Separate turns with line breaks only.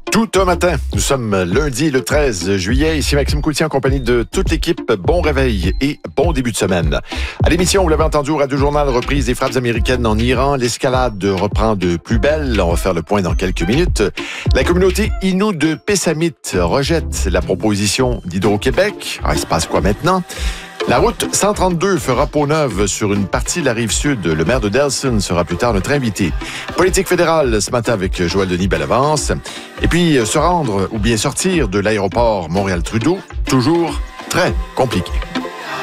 Tout un matin, nous sommes lundi le 13 juillet. Ici Maxime Coultier en compagnie de toute l'équipe. Bon réveil et bon début de semaine. À l'émission, vous l'avez entendu au Radio Journal, reprise des frappes américaines en Iran. L'escalade reprend de plus belle. On va faire le point dans quelques minutes. La communauté Innu de Pessamit rejette la proposition d'Hydro-Québec. Il se passe quoi maintenant? La route 132 fera peau neuve sur une partie de la rive sud. Le maire de Delson sera plus tard notre invité. Politique fédérale ce matin avec Joël Denis Bellavance. Et puis se rendre ou bien sortir de l'aéroport Montréal-Trudeau, toujours très compliqué.